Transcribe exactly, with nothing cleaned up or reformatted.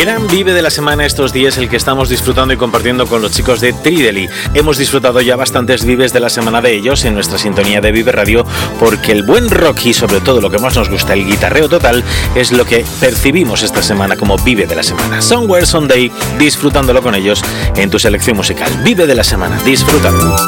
Gran Vive de la semana estos días, el que estamos disfrutando y compartiendo con los chicos de Trideli. Hemos disfrutado ya bastantes Vives de la semana de ellos en nuestra sintonía de Vive Radio, porque el buen rock y sobre todo lo que más nos gusta, el guitarreo total, es lo que percibimos esta semana como Vive de la semana. Somewhere Sunday, disfrutándolo con ellos en tu selección musical. Vive de la semana, disfrútalo.